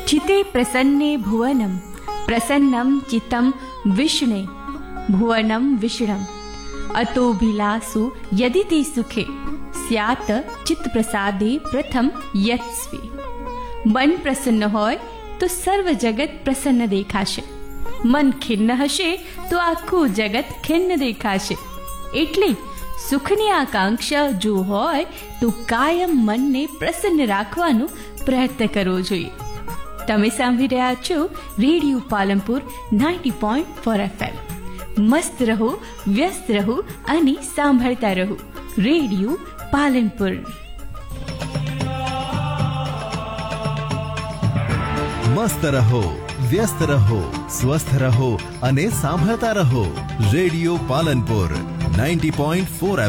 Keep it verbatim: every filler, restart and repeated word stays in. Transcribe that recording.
चिते प्रसन्ने भुवनं प्रसन्नं चित्तं विष्णे भुवनं विष्णम अतोभिलासु यदि ते सुखे स्यात चित्त प्रसादे प्रथम यत्स्वे। मन प्रसन्न होय तो सर्व जगत प्रसन्न देखाशे, मन खिन्न हशे तो आखું जगत खिन्न देखाशे। એટલે સુખની આકાંક્ષા જો હોય તો કાયમ મનને પ્રસન્ન રાખવાનો પ્રયત્ન કરવો જોઈએ। તમે સાંભળી રહ્યા છો radio Palanpur ninety point four FM. મસ્ત રહો, વ્યસ્ત રહો અને સાંભળતા રહો રેડિયો પાલનપુર। મસ્ત રહો, વ્યસ્ત રહો, સ્વસ્થ રહો અને સાંભળતા રહો radio Palanpur ninety point four